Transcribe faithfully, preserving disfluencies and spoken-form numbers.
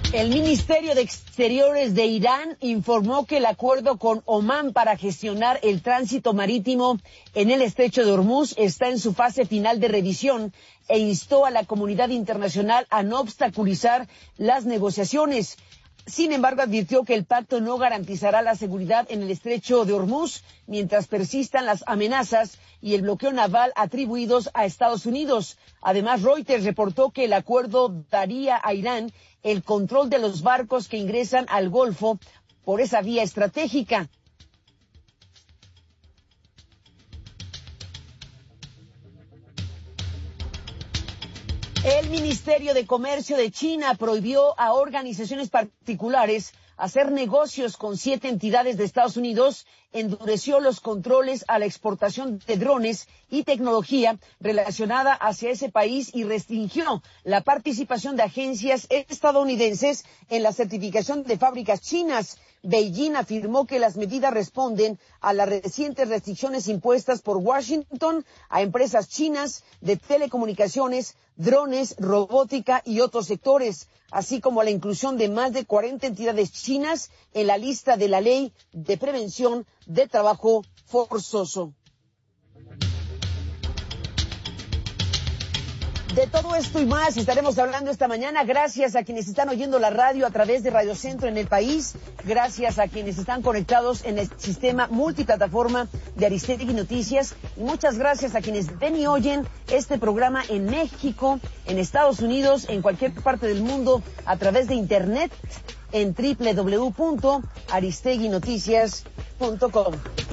El Ministerio de Exteriores de Irán informó que el acuerdo con Omán para gestionar el tránsito marítimo en el estrecho de Hormuz está en su fase final de revisión e instó a la comunidad internacional a no obstaculizar las negociaciones. Sin embargo, advirtió que el pacto no garantizará la seguridad en el estrecho de Hormuz mientras persistan las amenazas y el bloqueo naval atribuidos a Estados Unidos. Además, Reuters reportó que el acuerdo daría a Irán el control de los barcos que ingresan al Golfo por esa vía estratégica. El Ministerio de Comercio de China prohibió a organizaciones particulares hacer negocios con siete entidades de Estados Unidos, endureció los controles a la exportación de drones y tecnología relacionada hacia ese país y restringió la participación de agencias estadounidenses en la certificación de fábricas chinas. Beijing afirmó que las medidas responden a las recientes restricciones impuestas por Washington a empresas chinas de telecomunicaciones, drones, robótica y otros sectores, así como a la inclusión de más de cuarenta entidades chinas en la lista de la Ley de Prevención de Trabajo Forzoso. De todo esto y más estaremos hablando esta mañana. Gracias a quienes están oyendo la radio a través de Radio Centro en el país. Gracias a quienes están conectados en el sistema multiplataforma de Aristegui Noticias. Y muchas gracias a quienes ven y oyen este programa en México, en Estados Unidos, en cualquier parte del mundo a través de Internet en doble u doble u doble u punto aristegui noticias punto com.